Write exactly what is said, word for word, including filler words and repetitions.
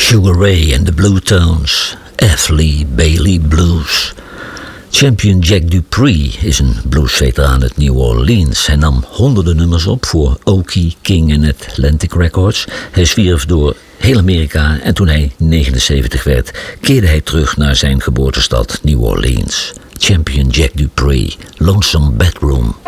Sugar Ray and the Blue Tones, F. Lee Bailey Blues. Champion Jack Dupree is een bluesveteraan uit New Orleans. Hij nam honderden nummers op voor Okie, King en Atlantic Records. Hij zwierf door heel Amerika en toen hij negenenzeventig werd, keerde hij terug naar zijn geboortestad New Orleans. Champion Jack Dupree, Lonesome Bedroom.